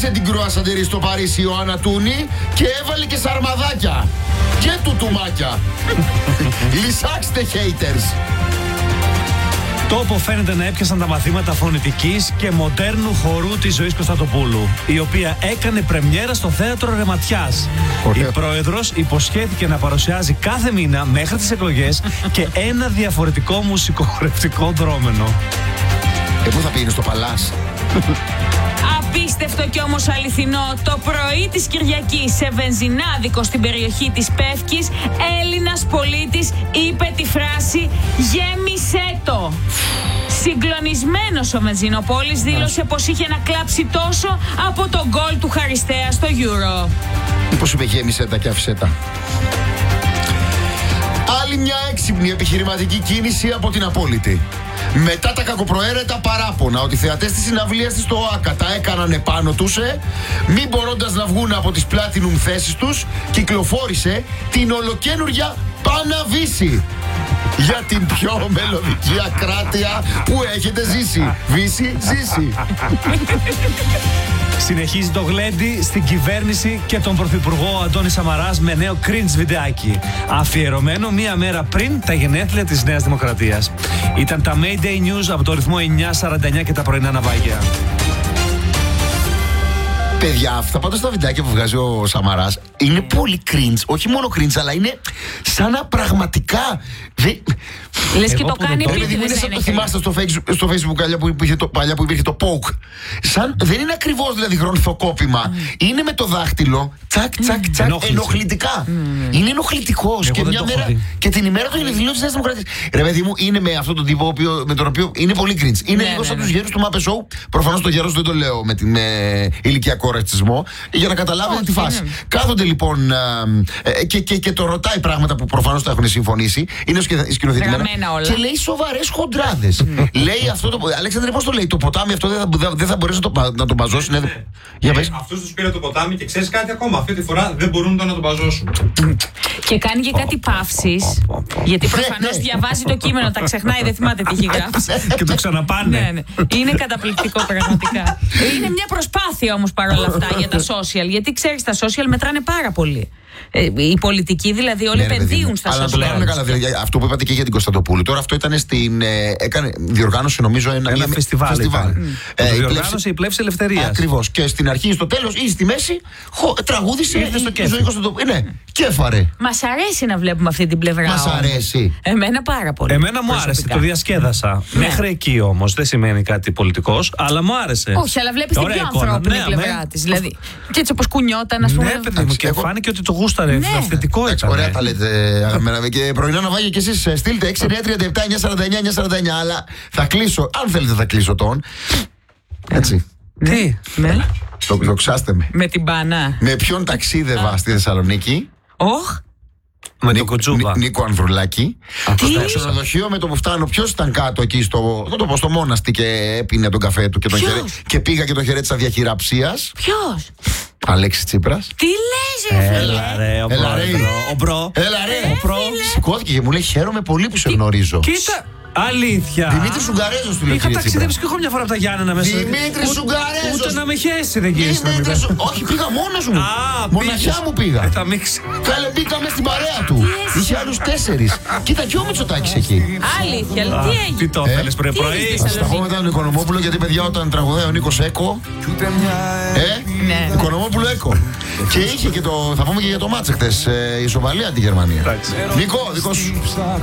άνοιξε την κρουασαντερή στο Παρίσι η Ιωάννα Τούνη και έβαλε και σαρμαδάκια και τουτουμάκια. Λυσάξτε haters. Τόπο φαίνεται να έπιασαν τα μαθήματα φωνητικής και μοντέρνου χορού της Ζωής Κωνσταντοπούλου, η οποία έκανε πρεμιέρα στο θέατρο Ρεματιάς. Η πρόεδρος υποσχέθηκε να παρουσιάζει κάθε μήνα μέχρι τις εκλογές και ένα διαφορετικό μουσικοχορευτικό δρόμενο. Πού θα πήγαινε, στο Παλάς? Απίστευτο κι όμως αληθινό. Το πρωί της Κυριακής, σε βενζινάδικο στην περιοχή της Πεύκης, Έλληνας πολίτης είπε τη φράση «Γέμισέ το». Συγκλονισμένος ο Βενζινοπόλης δήλωσε πως είχε να κλάψει τόσο από τον γκολ του Χαριστέα στο Euro. Πώς είπε «Γέμισέ τα» και «άφησέ τα»? Άλλη μια έξυπνη επιχειρηματική κίνηση από την Απόλυτη. Μετά τα κακοπροαίρετα παράπονα ότι θεατές της συναυλίας της στο ΟΑΚΑ τα έκαναν επάνω τους, μη μπορώντας να βγουν από τις platinum θέσεις τους, κυκλοφόρησε την ολοκένουργια Παναβύση για την πιο μελωδική ακράτεια που έχετε ζήσει. Βύση, ζήσει. Συνεχίζει το γλέντι στην κυβέρνηση και τον Πρωθυπουργό Αντώνη Σαμαράς με νέο cringe βιντεάκι, αφιερωμένο μία μέρα πριν τα γενέθλια της Νέας Δημοκρατίας. Ήταν τα Mayday News από το ρυθμό 949 και τα πρωινά ναυάγια. Παιδιά, αυτά πάντως τα βιντεάκια που βγάζει ο Σαμαράς είναι πολύ cringe. Όχι μόνο cringe, αλλά είναι σαν να πραγματικά. Λες και το κάνει επίτηδες. Είναι σαν το θυμάστε στο Facebook παλιά που υπήρχε το poke. Σαν, δεν είναι ακριβώς δηλαδή γρονθοκόπημα. Είναι με το δάχτυλο τσακ τσακ τσακ ενοχλητικά. Είναι ενοχλητικός. Και την ημέρα του γενεθλίων της Νέας Δημοκρατίας. Ρε παιδί μου, είναι με αυτόν τον τύπο με τον οποίο είναι πολύ cringe. Είναι λίγο σαν τους γέρους του Muppet Show. Προφανώς το γέρος δεν το λέω με ηλικιακό ρατσισμό, για να καταλάβετε τη φάση. Κάθονται λοιπόν και το ρωτάει πράγματα που προφανώς τα έχουν συμφωνήσει. Είναι σκηνοθετημένα. Και λέει σοβαρές χοντράδες. Λέει αυτό το. Αλέξανδρε, πώς το λέει? Το ποτάμι αυτό δεν θα μπορέσει να το μπαζώσει. Αυτούς τους πήρε το ποτάμι και ξέρεις κάτι ακόμα. Αυτή τη φορά δεν μπορούν να τον μπαζώσουν. Και κάνει και κάτι παύσεις. Γιατί προφανώς διαβάζει το κείμενο, τα ξεχνάει, δεν θυμάται τι έχει γράψει. Και το ξαναπάνε. Είναι καταπληκτικό πραγματικά. Είναι μια προσπάθεια όμως παρόλα αυτά για τα social. Γιατί ξέρεις, τα social μετράνε πάρα πολύ. Οι πολιτικοί δηλαδή όλοι επενδύουν στα social. Αλλά το λέγαμε καλά. Δηλαδή, αυτό που είπατε και για την Κωνσταντοπούλου. Τώρα αυτό ήταν στην. Διοργάνωσε νομίζω ένα φεστιβάλ. Το διοργάνωσε η Πλεύση Ελευθερίας. Ακριβώς. Και στην αρχή, στο τέλος ή στη μέση τραγούδισε η Ζωή Κωνσταντοπούλου. Ναι, κέφαρε. Μας αρέσει να βλέπουμε αυτή την πλευρά. Μας αρέσει. Εμένα πάρα πολύ. Εμένα μου άρεσε, το διασκέδασα. Μέχρι εκεί όμως. Δεν σημαίνει κάτι πολιτικός, αλλά μου άρεσε. Όχι, αλλά βλέπεις την πιο ανθρώπινη πλευρά της. Δηλαδή, και έτσι όπως κουνιόταν, ας πούμε. Ναι, παιδί μου, και φάνηκε ότι το γούσταρε. Θετικό ήταν. Ωραία τα λέτε. Και πρωινά ναυάγια και εσείς στείλτε 6-9-37-949-949. Αλλά θα κλείσω. Αν θέλετε, θα κλείσω τον. Έτσι. Τι? Το ξάστε με. Με την Πάνα. Με ποιον ταξίδευα στη Θεσσαλονίκη? Με τον Κοτζούμπα. Νίκο Ανδρουλάκη. Στο ξενοδοχείο με το που φτάνω, ποιος ήταν κάτω εκεί στο Μόναστη και έπινε τον καφέ του και πήγα και το χαιρέτησα διαχειραψίας? Ποιος? Αλέξης Τσίπρας. Τι λες, ρε φίλε? Έλα ρε, ο Μπρο. Σηκώθηκε και μου λέει χαίρομαι πολύ που σε γνωρίζω. Κοίτα. Αλήθεια. Δημήτρη Σουγκαρέζος του λέει. Είχα ταξιδέψει και εγώ μια φορά από τα Γιάννενα μέσα. Δημήτρη Σουγκαρέζος. Ούτε να με χέσει δεν γύρισε. Όχι, πήγα μόνος μου. Μοναχιά μου πήγα. Τα μίξα. Καλέ, μπήκαμε στην παρέα του. Είχε άλλους 4. Κοίτα και ο Μητσοτάκης εκεί. Αλήθεια, τι έγινε? Τι το θέλεις πρωί? Θα πω μετά τον Οικονομόπουλο, γιατί παιδιά όταν τραγουδάει ο Νίκος Έκο. Οικονομόπουλο Έκο. Και είχε και το. Θα πούμε και για το μάτς χτες. Η Σοβαλία τη Γερμανία. Νίκο, δικό σου.